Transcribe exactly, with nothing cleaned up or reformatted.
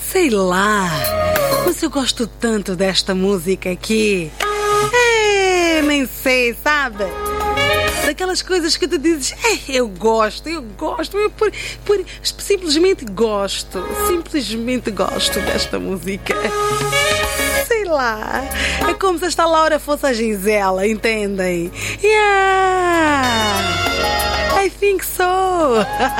Sei lá, mas eu gosto tanto desta música aqui. É, nem sei, sabe? Daquelas coisas que tu dizes, é, eu gosto, eu gosto, eu por, por, simplesmente gosto, simplesmente gosto desta música. Sei lá, é como se esta Laura fosse a Gisela, entendem? Yeah, I think so.